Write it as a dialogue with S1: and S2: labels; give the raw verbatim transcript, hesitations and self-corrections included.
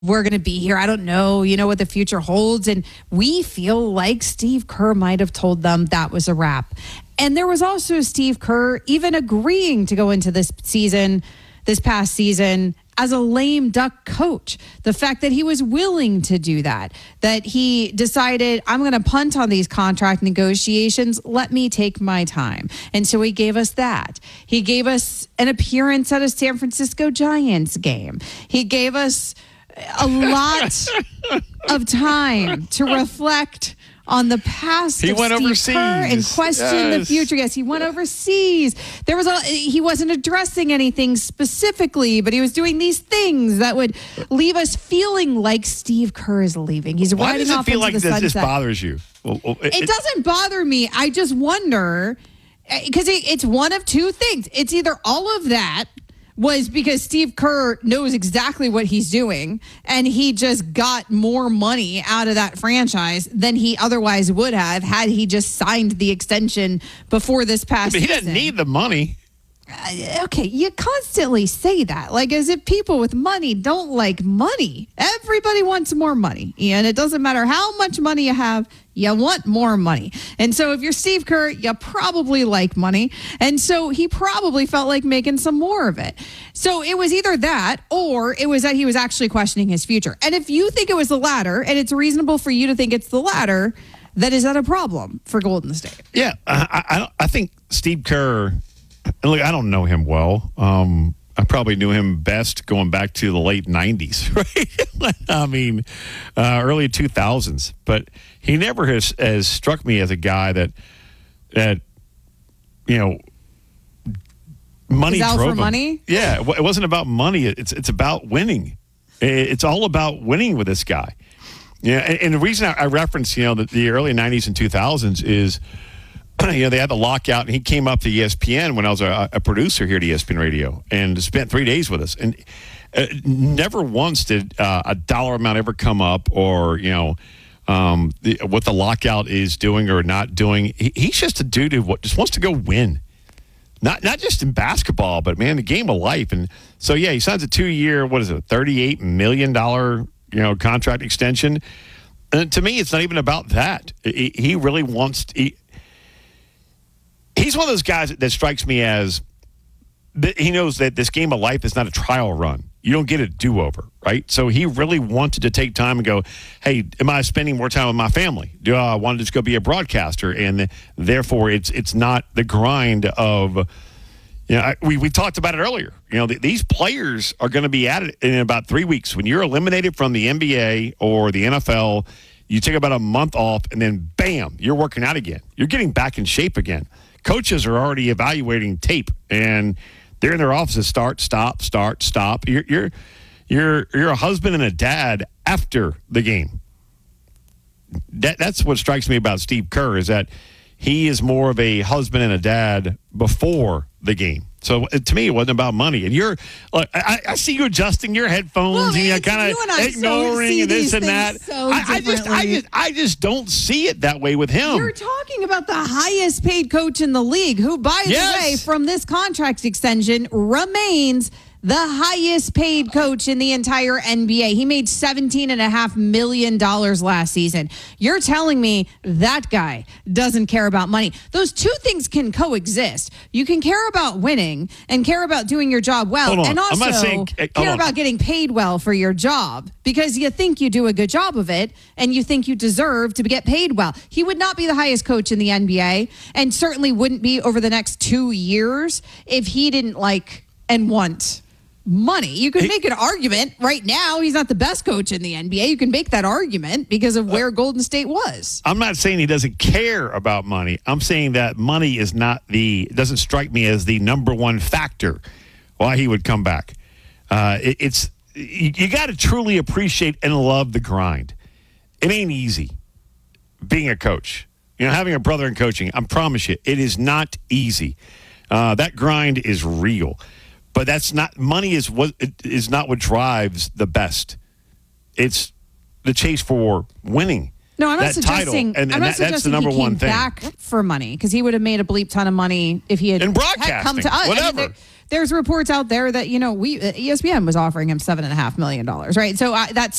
S1: we're going to be here. I don't know, you know, what the future holds. And we feel like Steve Kerr might have told them that was a wrap. And there was also Steve Kerr even agreeing to go into this season, this past season, as a lame duck coach. The fact that he was willing to do that, that he decided, I'm going to punt on these contract negotiations. Let me take my time. And so he gave us that. He gave us an appearance at a San Francisco Giants game. He gave us a lot of time to reflect on the past
S2: he
S1: of
S2: went
S1: Steve
S2: overseas.
S1: Kerr and question
S2: Yes.
S1: the future. Yes, he went overseas. There was a, he wasn't addressing anything specifically, but he was doing these things that would leave us feeling like Steve Kerr is leaving. He's
S2: Why
S1: riding
S2: does it
S1: off
S2: feel
S1: into
S2: like
S1: the
S2: this,
S1: sunset.
S2: this bothers you? Well, well,
S1: It, it doesn't bother me. I just wonder, because it, it's one of two things. It's either all of that was because Steve Kerr knows exactly what he's doing, and he just got more money out of that franchise than he otherwise would have had he just signed the extension before this past
S2: But he
S1: season.
S2: doesn't need the money.
S1: Uh, okay, you constantly say that, like as if people with money don't like money. Everybody wants more money, and it doesn't matter how much money you have, you want more money. And so if you're Steve Kerr, you probably like money, and so he probably felt like making some more of it. So it was either that, or it was that he was actually questioning his future. And if you think it was the latter, and it's reasonable for you to think it's the latter, then is that a problem for Golden State?
S2: Yeah, I, I, I think Steve Kerr. And look, I don't know him well. Um, I probably knew him best going back to the late nineties, right? I mean, uh, early two thousands. But he never has, has struck me as a guy that, that you know, money
S1: Is out
S2: drove
S1: for
S2: him.
S1: money?
S2: Yeah, it it wasn't about money. It's it's about winning. It's all about winning with this guy. Yeah, and, and the reason I, I reference, you know, the, the early nineties and two thousands is, you know, they had the lockout, and he came up to E S P N when I was a, a producer here at E S P N Radio and spent three days with us. And uh, never once did uh, a dollar amount ever come up, or, you know, um, the, what the lockout is doing or not doing. He, he's just a dude who just wants to go win. Not not just in basketball, but, man, the game of life. And so, yeah, he signs a two-year, what is it, thirty-eight million dollars, you know, contract extension. And to me, it's not even about that. He, he really wants to, he, he's one of those guys that strikes me as he knows that this game of life is not a trial run. You don't get a do-over, right? So he really wanted to take time and go, hey, am I spending more time with my family? Do I want to just go be a broadcaster? And therefore, it's it's not the grind of, you know, I, we, we talked about it earlier. You know, th- these players are going to be at it in about three weeks. When you're eliminated from the N B A or the N F L, you take about a month off, and then, bam, you're working out again. You're getting back in shape again. Coaches are already evaluating tape, and they're in their offices. Start, stop, start, stop. You're you're you're you're a husband and a dad after the game. That that's what strikes me about Steve Kerr, is that he is more of a husband and a dad before the game. So to me, it wasn't about money. And you're, look, I, I see you adjusting your headphones,
S1: Well,
S2: and you're
S1: it's-
S2: kind
S1: you and
S2: of
S1: I so
S2: ignoring
S1: see
S2: and this
S1: these
S2: and that.
S1: things so
S2: I, I just, I
S1: differently.
S2: just, I just don't see it that way with him.
S1: You're talking about the highest paid coach in the league, who, by
S2: Yes.
S1: the way, from this contract extension, remains the highest paid coach in the entire N B A. He made seventeen point five million dollars last season. You're telling me that guy doesn't care about money. Those two things can coexist. You can care about winning and care about doing your job well,
S2: Hold on.
S1: and
S2: I'm
S1: also
S2: not saying- eh, hold
S1: care
S2: on.
S1: about getting paid well for your job because you think you do a good job of it and you think you deserve to get paid well. He would not be the highest coach in the N B A, and certainly wouldn't be over the next two years if he didn't like and want money. You can make an argument right now. He's not the best coach in the N B A. You can make that argument because of where Golden State was.
S2: I'm not saying he doesn't care about money. I'm saying that money is not the, doesn't strike me as the number one factor why he would come back. Uh, it, it's, you, you got to truly appreciate and love the grind. It ain't easy being a coach. You know, having a brother in coaching, I promise you, it is not easy. Uh, that grind is real. But that's not, money is what is not what drives the best. It's the chase for winning.
S1: No, I'm not
S2: that
S1: suggesting.
S2: title, and,
S1: I'm
S2: and
S1: not
S2: that,
S1: suggesting
S2: that's the number
S1: he came
S2: one thing.
S1: back for money because he would have made a bleep ton of money if he had
S2: In
S1: had come
S2: broadcasting,
S1: to us. I mean,
S2: whatever.
S1: there, there's reports out there that, you know, we uh, E S P N was offering him seven and a half million dollars, right? So uh, that's